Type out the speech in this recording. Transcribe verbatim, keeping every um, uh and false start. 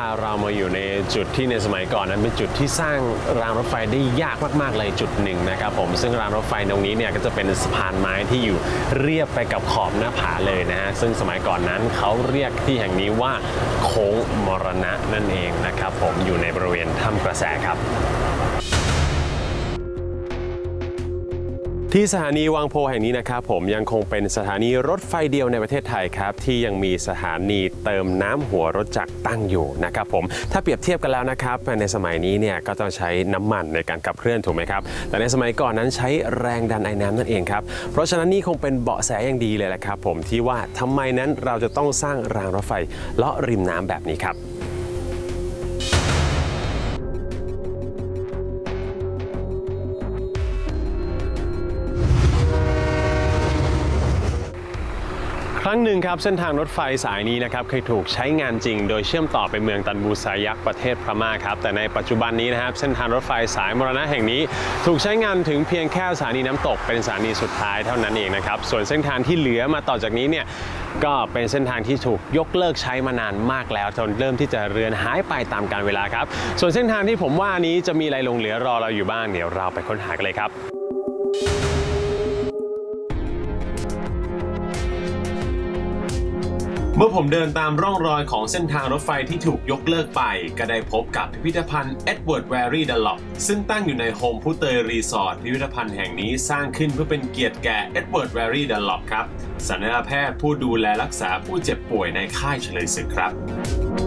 เรามาอยู่ในจุดที่ในสมัยก่อนนั้นเป็นจุดที่สร้างรางรถไฟได้ยากมากๆเลยจุดหนึ่งนะครับผมซึ่งรางรถไฟตรงนี้เนี่ยก็จะเป็นสะพานไม้ที่อยู่เรียบไปกับขอบหน้าผาเลยนะฮะซึ่งสมัยก่อนนั้นเขาเรียกที่แห่งนี้ว่าโค้งมรณะนั่นเองนะครับผมอยู่ในบริเวณถ้ำกระแสครับที่สถานีวังโพแห่งนี้นะครับผมยังคงเป็นสถานีรถไฟเดียวในประเทศไทยครับที่ยังมีสถานีเติมน้ำหัวรถจักรตั้งอยู่นะครับผมถ้าเปรียบเทียบกันแล้วนะครับในสมัยนี้เนี่ยก็ต้องใช้น้ำมันในการขับเคลื่อนถูกไหมครับแต่ในสมัยก่อนนั้นใช้แรงดันไอน้ำนั่นเองครับเพราะฉะนั้นนี่คงเป็นเบาะแสอย่างดีเลยแหละครับผมที่ว่าทำไมนั้นเราจะต้องสร้างรางรถไฟเลาะริมน้ำแบบนี้ครับครั้งหนึ่งครับเส้นทางรถไฟสายนี้นะครับเคยถูกใช้งานจริงโดยเชื่อมต่อไปเมืองตันบูซายักประเทศพม่าครับแต่ในปัจจุบันนี้นะครับเส้นทางรถไฟสายมรณะแห่งนี้ถูกใช้งานถึงเพียงแค่สถานีน้ำตกเป็นสถานีสุดท้ายเท่านั้นเองนะครับส่วนเส้นทางที่เหลือมาต่อจากนี้เนี่ยก็เป็นเส้นทางที่ถูกยกเลิกใช้มานานมากแล้วจนเริ่มที่จะเรือนหายไปตามกาลเวลาครับส่วนเส้นทางที่ผมว่านี้จะมีอะไรหลงเหลือรอเราอยู่บ้างเดี๋ยวเราไปค้นหากันเลยครับเมื่อผมเดินตามร่องรอยของเส้นทางรถไฟที่ถูกยกเลิกไปก็ได้พบกับพิพิธภัณฑ์เอ็ดเวิร์ดแวร์รี่ดัลล็อปซึ่งตั้งอยู่ในโฮมพุเตยรีสอร์ทพิพิธภัณฑ์แห่งนี้สร้างขึ้นเพื่อเป็นเกียรติแก่เอ็ดเวิร์ดแวร์รี่ดัลล็อปครับศัลยแพทย์ผู้ดูแลรักษาผู้เจ็บป่วยในค่ายเฉลยศึกครับ